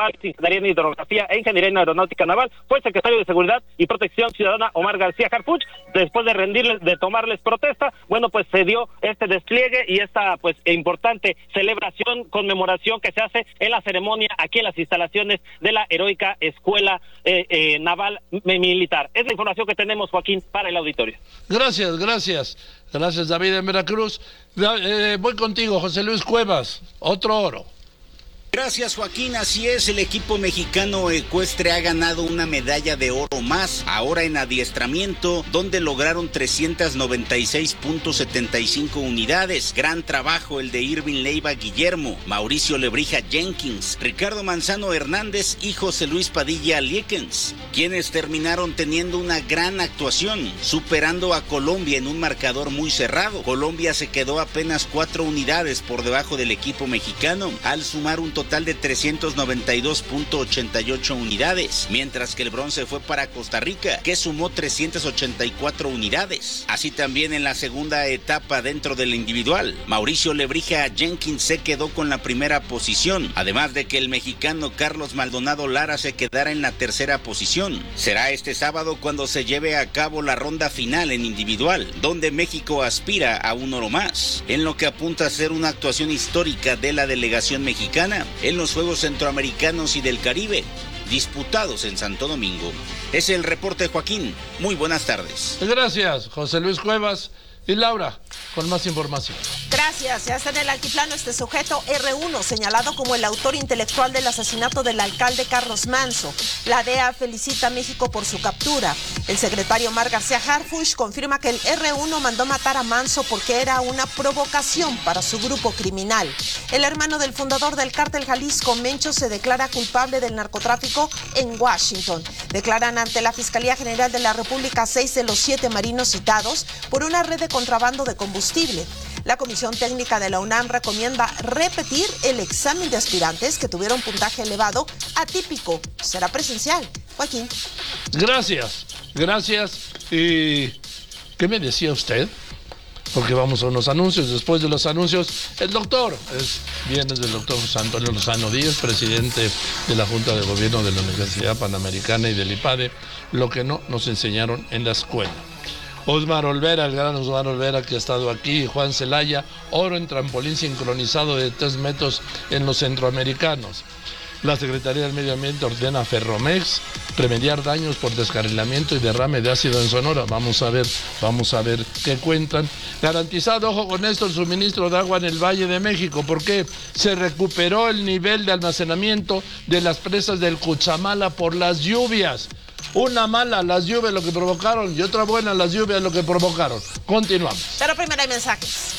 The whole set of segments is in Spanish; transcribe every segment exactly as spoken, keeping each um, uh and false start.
Naval, Secretaría en Hidrografía e Ingeniería en Aeronáutica Naval, fue el secretario de Seguridad y Protección Ciudadana, Omar García Harfuch. Después de rendirles, de tomarles protesta, bueno, pues se dio este despliegue y esta, pues, importante celebración, conmemoración que se hace en la ceremonia aquí en las instalaciones de la heroica Escuela eh, eh, Naval Militar. Es la información que tenemos, Joaquín, para el auditorio. Gracias, gracias. Gracias, David, en Veracruz. Eh, voy contigo, José Luis Cuevas. Otro oro. Gracias, Joaquín, así es, el equipo mexicano ecuestre ha ganado una medalla de oro más, ahora en adiestramiento, donde lograron trescientas noventa y seis punto setenta y cinco unidades. Gran trabajo el de Irving Leiva Guillermo, Mauricio Lebrija Jenkins, Ricardo Manzano Hernández y José Luis Padilla Liekens, quienes terminaron teniendo una gran actuación, superando a Colombia en un marcador muy cerrado. Colombia se quedó apenas cuatro unidades por debajo del equipo mexicano, al sumar un total de trescientas noventa y dos punto ochenta y ocho unidades, mientras que el bronce fue para Costa Rica, que sumó trescientas ochenta y cuatro unidades. Así también en la segunda etapa dentro del individual, Mauricio Lebrija Jenkins se quedó con la primera posición, además de que el mexicano Carlos Maldonado Lara se quedara en la tercera posición. Será este sábado cuando se lleve a cabo la ronda final en individual, donde México aspira a un oro más, en lo que apunta a ser una actuación histórica de la delegación mexicana en los Juegos Centroamericanos y del Caribe, disputados en Santo Domingo. Es el reporte, Joaquín. Muy buenas tardes. Gracias, José Luis Cuevas. Y Laura, con más información. Gracias. Ya está en el altiplano este sujeto erre uno, señalado como el autor intelectual del asesinato del alcalde Carlos Manso. La D E A felicita a México por su captura. El secretario Omar García Harfuch confirma que el erre uno mandó matar a Manso porque era una provocación para su grupo criminal. El hermano del fundador del cártel Jalisco, Mencho, se declara culpable del narcotráfico en Washington. Declaran ante la Fiscalía General de la República seis de los siete marinos citados por una red de contrabando de combustible. La Comisión Técnica de la UNAM recomienda repetir el examen de aspirantes que tuvieron puntaje elevado atípico. Será presencial. Joaquín. Gracias, gracias. ¿Y qué me decía usted? Porque vamos a unos anuncios. Después de los anuncios, el doctor, es, viene del doctor José Antonio Lozano Díaz, presidente de la Junta de Gobierno de la Universidad Panamericana y del IPADE, lo que no nos enseñaron en la escuela. Osmar Olvera, el gran Osmar Olvera que ha estado aquí, Juan Celaya, oro en trampolín sincronizado de tres metros en los centroamericanos. La Secretaría del Medio Ambiente ordena a Ferromex remediar daños por descarrilamiento y derrame de ácido en Sonora. Vamos a ver, vamos a ver qué cuentan. Garantizado, ojo con esto, el suministro de agua en el Valle de México, porque se recuperó el nivel de almacenamiento de las presas del Cuchamala por las lluvias. Una mala, las lluvias lo que provocaron, y otra buena, las lluvias lo que provocaron. Continuamos. Pero primero hay mensajes.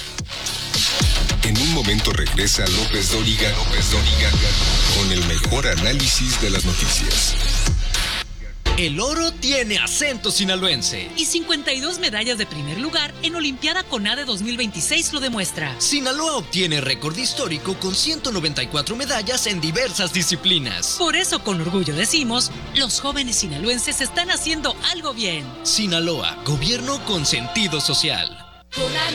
En un momento regresa López Dóriga, López Dóriga, con el mejor análisis de las noticias. El oro tiene acento sinaloense. Y cincuenta y dos medallas de primer lugar en Olimpiada CONADE dos mil veintiséis lo demuestra. Sinaloa obtiene récord histórico con ciento noventa y cuatro medallas en diversas disciplinas. Por eso, con orgullo decimos, los jóvenes sinaloenses están haciendo algo bien. Sinaloa, gobierno con sentido social.